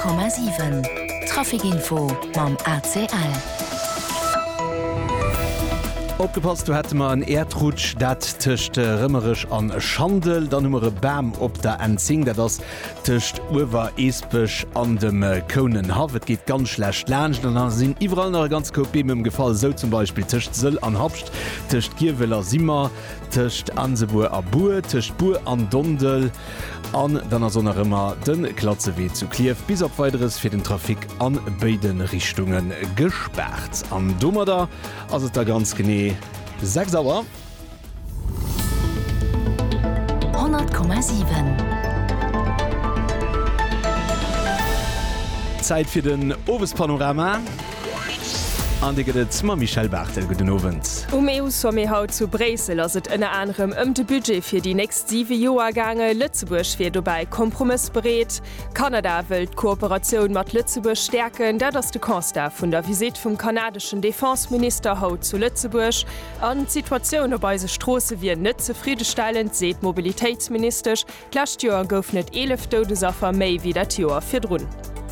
100,7 Trafikinfo mam ACL. Opgepasst, du hätte man en Erdrutsch, dat töcht Rëmmerisch an Schandel, dann nummere Bam op der Enzing, dat das töcht Uwer Espech an dem Konen Havet geht ganz schlecht lerncht, dann sind überall noch ganz Kopie mit dem Gefall, so zum Beispiel töcht Sill an Habst, töcht Gierwiller Simmer, töcht Ansebuer a Buer, töcht Buer an Dondel, an dann so immer den Klatzeweh zu Klief, bis auf weiteres für den Trafik an beiden Richtungen gesperrt. Am Dommer da, also da ganz gene 6 Sauer 100,7 Zeit für den Ovespanorama. Zimmer Michel Bartel guten Abend. EU-Sommet haut zu Bresel ass et ënner anderem de Budget fir die nächst 7 Joer gange. Lützeburg fir dobei Kompromiss bereet. Kanada wëlt Kooperationun mat Lützeburg stärken, dat ass de Konsta vun der Visit vum kanadischen Defenseminister haut zu Lützeburg. An Situationun op beise Strosse wie net zufriedenstellend, seet Mobilitätsministersch. Lascht Joer gouf net 11 Todesopfer méi wie dat Joer fir drun.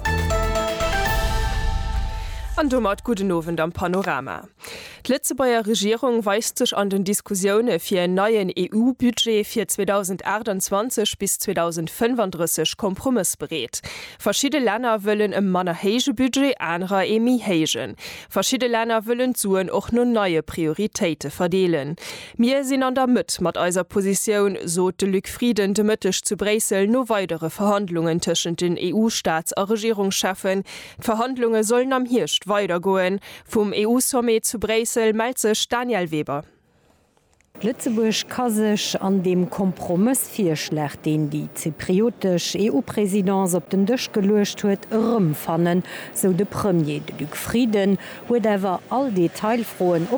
An dommer guten Abend am Panorama. Die Lützebauer Regierung weist sich an den Diskussionen für einen neuen EU-Budget für 2028 bis 2035 Kompromiss berät. Verschiedene Länder wollen ein mannerhege Budget, andere emihegen. Verschiedene Länder wollen zuen auch nur neue Prioritäten verdelen. Wir sind an der Mitte mit unserer Position, so de Luc Frieden de Mittisch zu Bresel, nur weitere Verhandlungen zwischen den EU-Staats- und Regierung schaffen. Die Verhandlungen sollen am Hirsch weitergehen. Vom EU-Sommet zu Bresel meldet sich Daniel Weber. Lützeburg kann sich an dem Kompromissvorschlag, den die zypriotische EU-Präsidenz auf den Tisch gelöst hat, rumfannen, so der Premier de Luc Frieden, wo der all Detailfragen